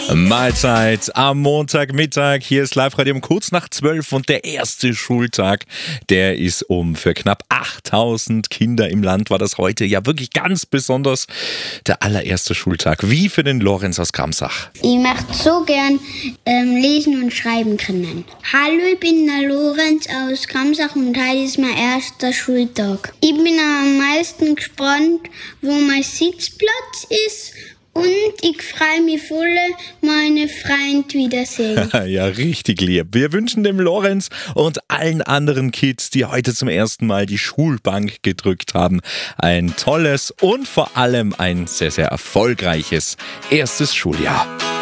Mahlzeit am Montagmittag. Hier ist Live-Radio um kurz nach 12 und der erste Schultag, der ist für knapp 8000 Kinder im Land war das heute ja wirklich ganz besonders. Der allererste Schultag, wie für den Lorenz aus Gramsach. Ich möchte so gern lesen und schreiben können. Hallo, ich bin der Lorenz aus Gramsach und heute ist mein erster Schultag. Ich bin am meisten gespannt, wo mein Sitzplatz ist. Und ich freue mich voll, meine Freunde wiedersehen. Ja, richtig lieb. Wir wünschen dem Lorenz und allen anderen Kids, die heute zum ersten Mal die Schulbank gedrückt haben, ein tolles und vor allem ein sehr, sehr erfolgreiches erstes Schuljahr.